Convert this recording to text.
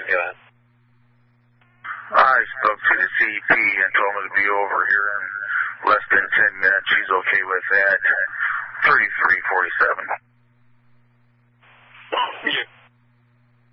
Yeah. I spoke to the CP and told him to be over here in less than 10 minutes. She's okay with that. 3347. Yeah.